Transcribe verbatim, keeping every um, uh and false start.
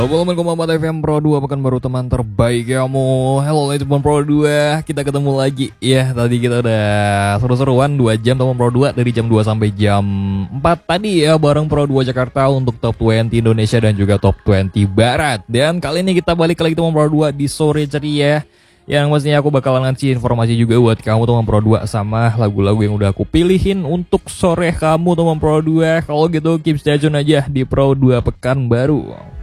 Assalamualaikum warahmatullahi wabarakatuh. Pro dua pekan baru teman terbaik kamu. Halo teman Pro dua, kita ketemu lagi. Ya tadi kita udah seru-seruan dua jam teman Pro dua, dari jam dua sampai jam empat tadi ya, bareng Pro dua Jakarta untuk top dua puluh Indonesia dan juga top dua puluh Barat. Dan kali ini kita balik lagi teman Pro dua di sore ceria, yang pastinya aku bakalan ngasih informasi juga buat kamu teman Pro dua, sama lagu-lagu yang udah aku pilihin untuk sore kamu teman Pro dua. Kalau gitu keep stay tune aja di Pro dua pekan baru.